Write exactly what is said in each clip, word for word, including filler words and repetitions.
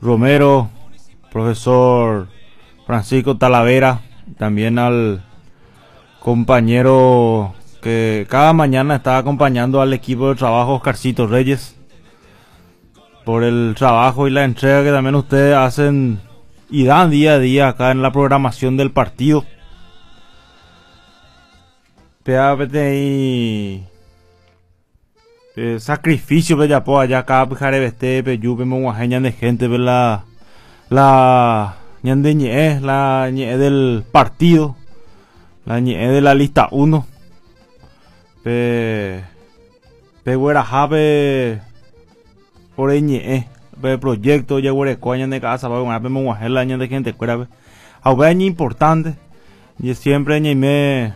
Romero, profesor Francisco Talavera, también al compañero que cada mañana está acompañando al equipo de trabajo, Oscarcito Reyes, por el trabajo y la entrega que también ustedes hacen y dan día a día acá en la programación del partido. P A P T I eh, sacrificio pe yapo allá acá pijare veste pe yupe mo guajeñan de gente pe la la ñande ñe la ñe del partido, la ñe de la lista uno pe pe gueraja pe por ñe pe proyecto ya guere coñan de casa pa una pe mo guajela ñan de gente cuera pe a ñe importante y siempre ñe me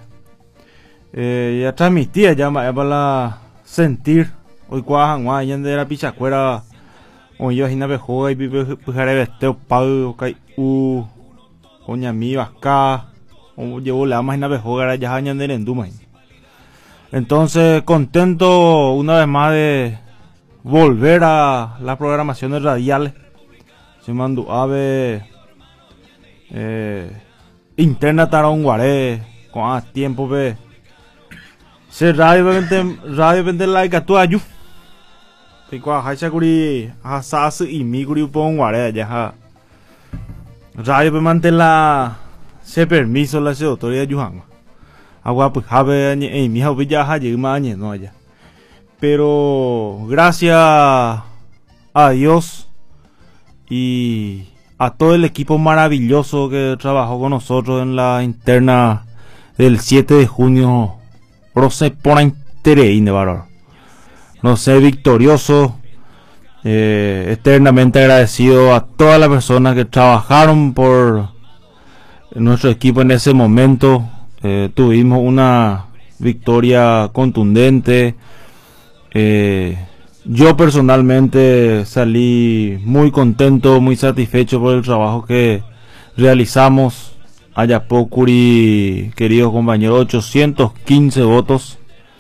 eh, ya transmitía ya para la sentir hoy cuajan guay de la pichacuera o yo hina bejoga y pijare vesteo pau kai u coña mi acá o llevo la más hina bejoga ya hañan de enduma. Entonces contento una vez más de volver a las programaciones radiales. Se mandó ave eh, interna tarón guaré con a tiempo ve se radio vende radio vende like tu ayu te kwa hacha kuri asas y mi kuri pon guare ya ha radio pe mantela se permiso la se autoridad yuhan agua pues habe ni mi ha ya ha ma ni no ya pero gracias a Dios y a todo el equipo maravilloso que trabajó con nosotros en la interna del siete de junio. No sé por interés de valor. No sé victorioso. Eh, eternamente agradecido a todas las personas que trabajaron por nuestro equipo en ese momento. Eh, tuvimos una victoria contundente. Eh, yo personalmente salí muy contento, muy satisfecho por el trabajo que realizamos. Ayapocuri, queridos compañeros, ochocientos quince votos.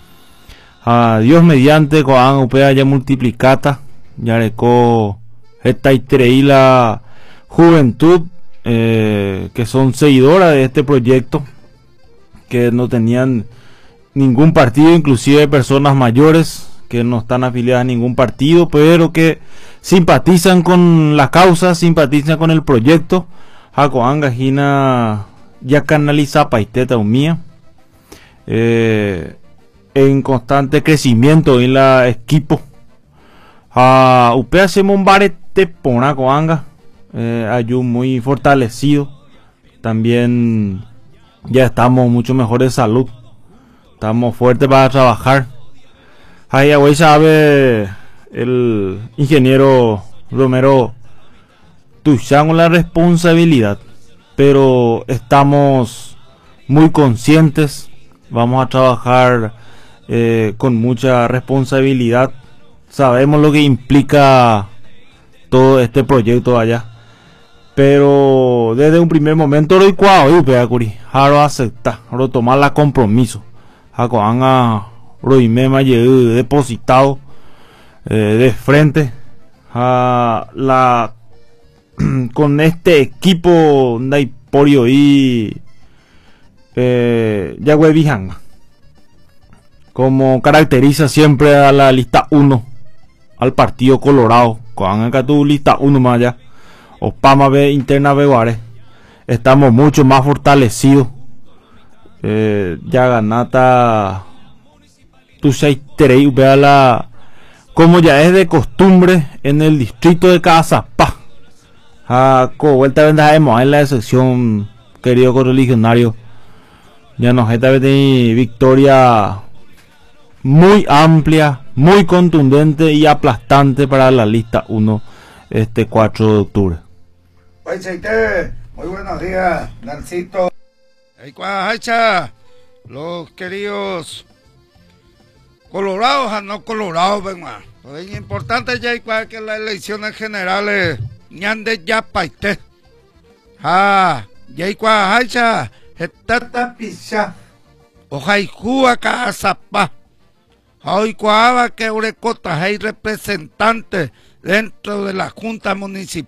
A Dios mediante, coan upea ya multiplicata. Ya recó esta y la juventud eh, que son seguidoras de este proyecto, que no tenían ningún partido, inclusive personas mayores que no están afiliadas a ningún partido, pero que simpatizan con la causa, simpatizan con el proyecto. Hacoanga Gina ya canaliza paiteta mía eh, en constante crecimiento en la equipo a upea hacemos un barete pona coanga eh, ayú muy fortalecido también, ya estamos mucho mejor de salud, estamos fuertes para trabajar. Ahí hoy sabe el ingeniero Romero tuchamos la responsabilidad, pero estamos muy conscientes, vamos a trabajar eh, con mucha responsabilidad, sabemos lo que implica todo este proyecto allá, pero desde un primer momento lo cual haro aceptar, haro tomar la compromiso, haro anga roimema depositado eh, de frente a la con este equipo Naiporio y eh, Yagüe Bijanga, como caracteriza siempre a la lista uno, al partido Colorado, con acá tu lista uno más allá, Opama B interna Beguare, estamos mucho más fortalecidos, eh, ya ganata tu seis terei, vea la como ya es de costumbre en el distrito de Cazapá. A vuelta vendajemos en la sección, querido correligionario. Ya nos esta vez de victoria muy amplia, muy contundente y aplastante para la lista uno este cuatro de octubre. Muy buenos días, Narcito. Los queridos colorados a no colorados, venga. Es importante ya igual que las elecciones generales. Ñande ya paite. Ah, ya igual hacha. Esta pizza. Ojaikua Cazapá. Hoy cuava que Urecota hay representantes dentro de la Junta Municipal.